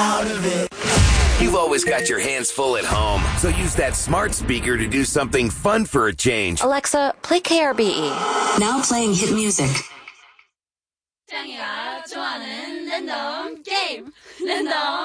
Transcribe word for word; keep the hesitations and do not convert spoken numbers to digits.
out of it. You've always got your hands full at home, so use that smart speaker to do something fun for a change. Alexa, play K R B E. Now playing hit music. 짱이가 좋아하는 랜덤 게임 랜덤